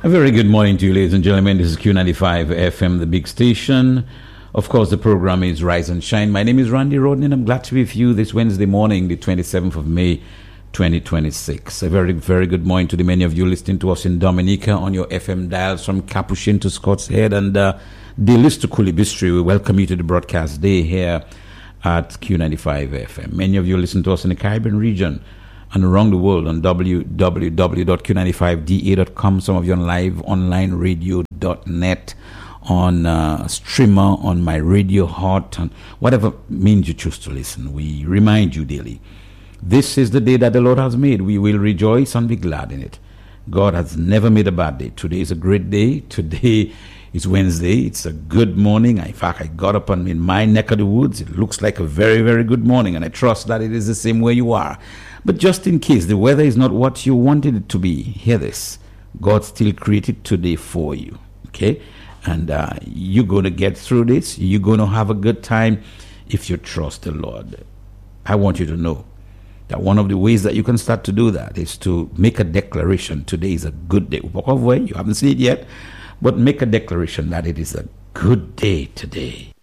A very good morning to you, ladies and gentlemen. This is Q95 FM, the big station. Of course, the program is Rise and Shine. My name is Randy Roden, and I'm glad to be with you this Wednesday morning, the 27th of May, 2026. A very, very good morning to the many of you listening to us in Dominica on your FM dials from Capuchin to Scott's Head and Delis to Kulibistri. We welcome you to the broadcast day here at Q95 FM. Many of you listen to us in the Caribbean region and around the world on www.q95da.com. Some of you on live online radio.net, on streamer, on my radio heart, and whatever means you choose to listen. We remind you daily, this is the day that the Lord has made. We will rejoice and be glad in it. God has never made a bad day. Today is a great day. Today is Wednesday. It's a good morning. In fact, I got up in my neck of the woods. It looks like a very, very good morning, and I trust that it is the same way you are. But just in case the weather is not what you wanted it to be, hear this. God still created today for you, okay? And you're going to get through this. You're going to have a good time if you trust the Lord. I want you to know that one of the ways that you can start to do that is to make a declaration. Today is a good day. Walk away. You haven't seen it yet, but make a declaration that it is a good day today.